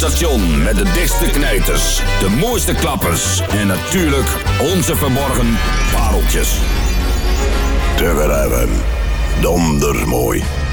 radiostation met de dichtste knijters, de mooiste klappers en natuurlijk onze verborgen pareltjes. Te hebben, donders mooi.